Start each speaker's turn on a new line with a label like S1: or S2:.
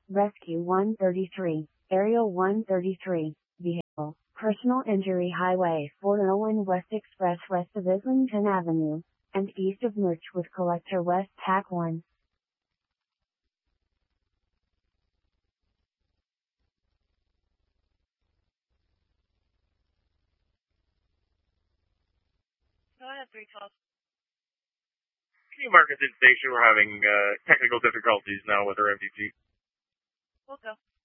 S1: Rescue 133, Aerial 133, Vehicle, Personal Injury Highway 401 West Express west of Islington Avenue, and east of Merch with Collector West TAC 1.
S2: Go ahead, 312.
S3: Can you mark us in station? We're having technical difficulties now with our MDT.
S2: We'll go.